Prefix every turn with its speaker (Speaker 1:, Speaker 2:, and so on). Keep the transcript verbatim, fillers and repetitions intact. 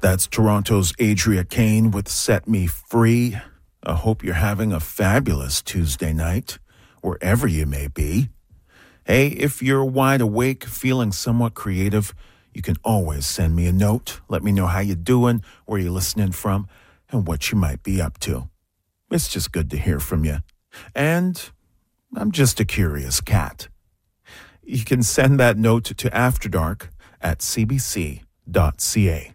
Speaker 1: That's Toronto's Adria Kane with Set Me Free. I hope you're having a fabulous Tuesday night, wherever you may be. Hey, if you're wide awake, feeling somewhat creative, you can always send me a note. Let me know how you're doing, where you're listening from, and what you might be up to. It's just good to hear from you. And I'm just a curious cat. You can send that note to After Dark at c b c dot c a.